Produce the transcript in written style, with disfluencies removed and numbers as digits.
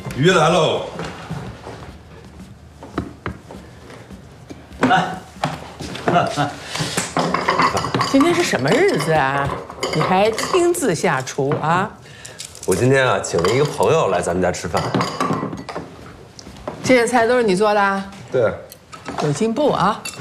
鱼来喽！ 来， 今天是什么日子啊？你还亲自下厨啊？ 我今天啊，请了一个朋友来咱们家吃饭。 这些菜都是你做的？ 对， 有进步啊！